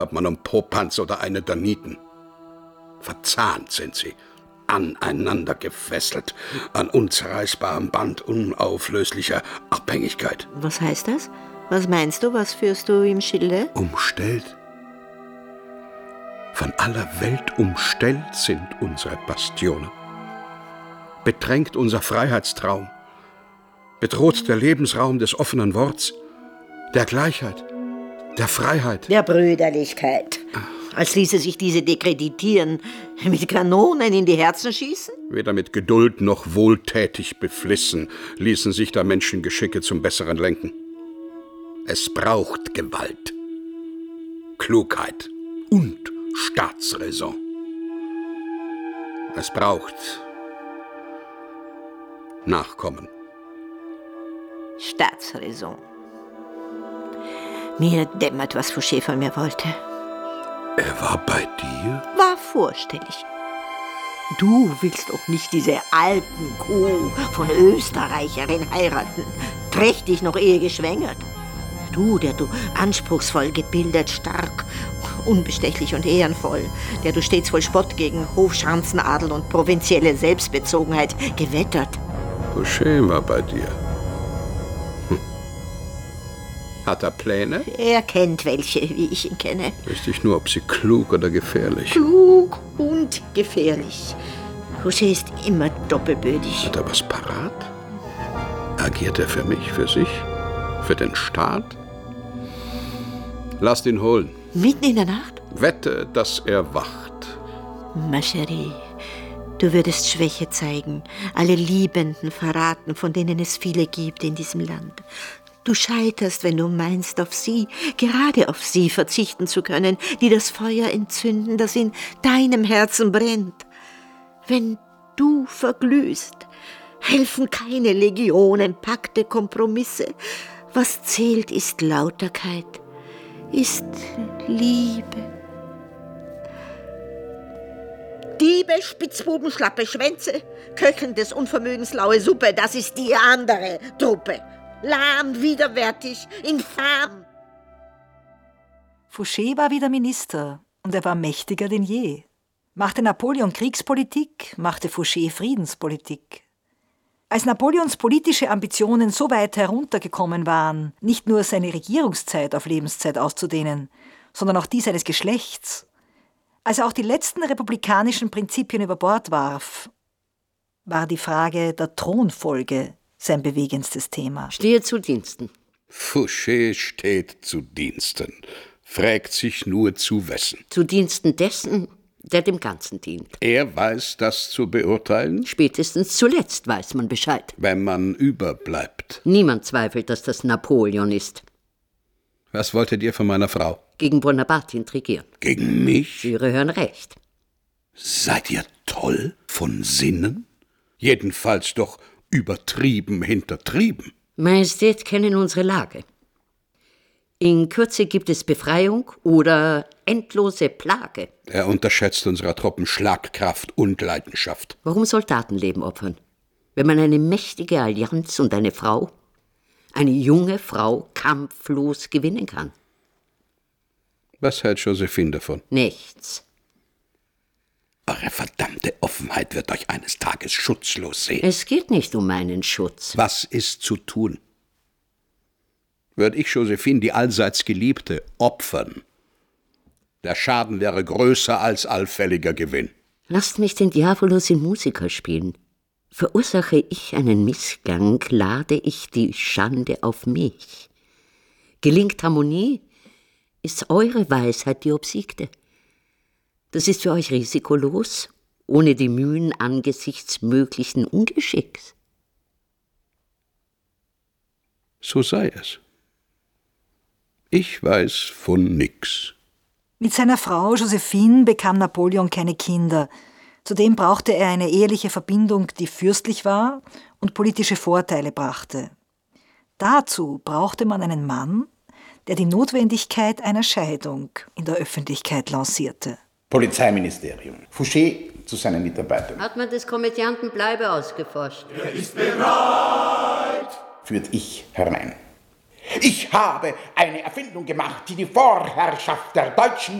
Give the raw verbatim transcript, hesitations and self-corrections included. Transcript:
ob man um Popanz oder eine der Nieten. Verzahnt sind sie, aneinander gefesselt, an unzerreißbarem Band unauflöslicher Abhängigkeit. Was heißt das? Was meinst du, was führst du im Schilde? Umstellt. Von aller Welt umstellt sind unsere Bastionen. Bedrängt unser Freiheitstraum. Bedroht der Lebensraum des offenen Worts, der Gleichheit, der Freiheit. Der Brüderlichkeit. Als ließe sich diese dekreditieren, mit Kanonen in die Herzen schießen? Weder mit Geduld noch wohltätig beflissen ließen sich da Menschengeschicke zum Besseren lenken. Es braucht Gewalt, Klugheit und Staatsräson. Es braucht Nachkommen. Staatsräson. Mir dämmert, was Fouché von mir wollte. Er war bei dir? War vorstellig. Du willst doch nicht diese alten Kuh von Österreicherin heiraten, trächtig noch ehegeschwängert. Du, der du anspruchsvoll gebildet, stark, unbestechlich und ehrenvoll, der du stets voll Spott gegen Hofschanzenadel und provinzielle Selbstbezogenheit gewettert. Fouché war bei dir. Hm. Hat er Pläne? Er kennt welche, wie ich ihn kenne. Wüsste ich nur, ob sie klug oder gefährlich. Klug und gefährlich. Fouché ist immer doppelbödig. Hat er was parat? Agiert er für mich, für sich, für den Staat? Lasst ihn holen. Mitten in der Nacht? Wette, dass er wacht. Ma chérie, du würdest Schwäche zeigen, alle Liebenden verraten, von denen es viele gibt in diesem Land. Du scheiterst, wenn du meinst, auf sie, gerade auf sie verzichten zu können, die das Feuer entzünden, das in deinem Herzen brennt. Wenn du verglühst, helfen keine Legionen, Pakte, Kompromisse. Was zählt, ist Lauterkeit, ist Liebe. Diebe, Spitzbuben, schlappe Schwänze, köchelndes Unvermögens laue Suppe, das ist die andere Truppe. Lahm, widerwärtig, infam. Fouché war wieder Minister und er war mächtiger denn je. Machte Napoleon Kriegspolitik, machte Fouché Friedenspolitik. Als Napoleons politische Ambitionen so weit heruntergekommen waren, nicht nur seine Regierungszeit auf Lebenszeit auszudehnen, sondern auch die seines Geschlechts, als er auch die letzten republikanischen Prinzipien über Bord warf, war die Frage der Thronfolge sein bewegendstes Thema. Stehe zu Diensten. Fouché steht zu Diensten, fragt sich nur zu wessen. Zu Diensten dessen, der dem Ganzen dient. Er weiß das zu beurteilen? Spätestens zuletzt weiß man Bescheid. Wenn man überbleibt. Niemand zweifelt, dass das Napoleon ist. Was wolltet ihr von meiner Frau? Gegen Bonaparte intrigieren. Gegen mich? Sie hören recht. Seid ihr toll von Sinnen? Jedenfalls doch übertrieben hintertrieben. Majestät kennen unsere Lage. In Kürze gibt es Befreiung oder endlose Plage. Er unterschätzt unserer Truppen Schlagkraft und Leidenschaft. Warum Soldatenleben opfern? Wenn man eine mächtige Allianz und eine Frau, eine junge Frau, kampflos gewinnen kann. Was hält Josephine davon? Nichts. Eure verdammte Offenheit wird euch eines Tages schutzlos sehen. Es geht nicht um meinen Schutz. Was ist zu tun? Würde ich Josephine, die allseits Geliebte, opfern, der Schaden wäre größer als allfälliger Gewinn. Lasst mich den Diabolus in Musica spielen. Verursache ich einen Missgang, lade ich die Schande auf mich. Gelingt Harmonie, ist eure Weisheit die obsiegte. Das ist für euch risikolos, ohne die Mühen angesichts möglichen Ungeschicks. So sei es. Ich weiß von nix. Mit seiner Frau Josephine bekam Napoleon keine Kinder. Zudem brauchte er eine eheliche Verbindung, die fürstlich war und politische Vorteile brachte. Dazu brauchte man einen Mann, der die Notwendigkeit einer Scheidung in der Öffentlichkeit lancierte. Polizeiministerium. Fouché zu seinen Mitarbeitern. Hat man des Komödianten Bleibe ausgeforscht? Er ist bereit, führt ich herein. Ich habe eine Erfindung gemacht, die die Vorherrschaft der deutschen